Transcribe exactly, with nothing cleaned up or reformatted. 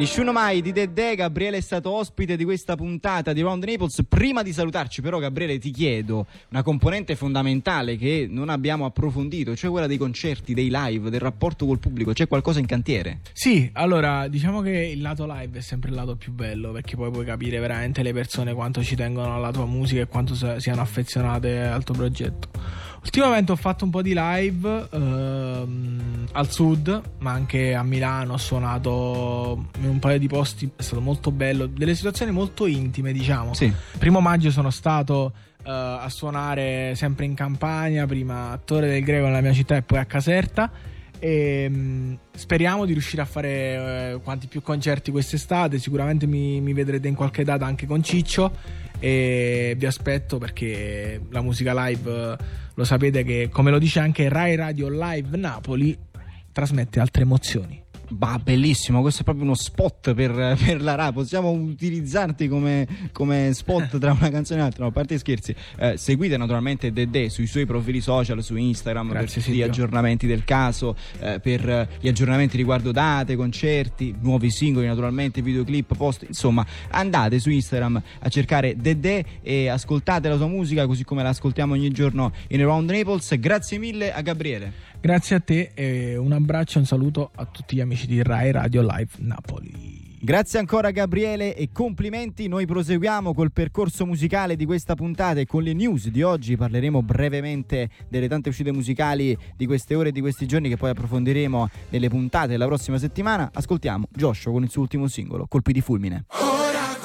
Nessuno mai di Dedè. Gabriele è stato ospite di questa puntata di Round Naples. Prima di salutarci però, Gabriele, ti chiedo una componente fondamentale che non abbiamo approfondito, cioè quella dei concerti, dei live, del rapporto col pubblico. C'è qualcosa in cantiere? Sì, allora diciamo che il lato live è sempre il lato più bello, perché poi puoi capire veramente le persone quanto ci tengono alla tua musica e quanto siano affezionate al tuo progetto. Ultimamente ho fatto un po' di live ehm, al sud, ma anche a Milano. Ho suonato in un paio di posti, è stato molto bello, delle situazioni molto intime, diciamo. Sì. Primo maggio sono stato uh, a suonare sempre in Campania, prima a Torre del Greco nella mia città e poi a Caserta. E um, speriamo di riuscire a fare uh, quanti più concerti quest'estate. Sicuramente mi, mi vedrete in qualche data anche con Ciccio, e vi aspetto, perché la musica live, uh, lo sapete che, come lo dice anche Rai Radio Live Napoli, trasmette altre emozioni. Bah, bellissimo, questo è proprio uno spot per, per la Rai. Possiamo utilizzarti come, come spot tra una canzone e l'altra. No, a parte scherzi, eh, seguite naturalmente Dedè sui suoi profili social, su Instagram. Grazie, per tutti gli aggiornamenti del caso, eh, per gli aggiornamenti riguardo date, concerti, nuovi singoli, naturalmente videoclip, post. Insomma, andate su Instagram a cercare Dedè e ascoltate la sua musica così come la ascoltiamo ogni giorno in Around Naples. Grazie mille a Gabriele. Grazie a te, e un abbraccio e un saluto a tutti gli amici di Rai Radio Live Napoli. Grazie ancora Gabriele e complimenti. Noi proseguiamo col percorso musicale di questa puntata e con le news di oggi. Parleremo brevemente delle tante uscite musicali di queste ore e di questi giorni, che poi approfondiremo nelle puntate della prossima settimana. Ascoltiamo Joshua con il suo ultimo singolo, Colpi di fulmine.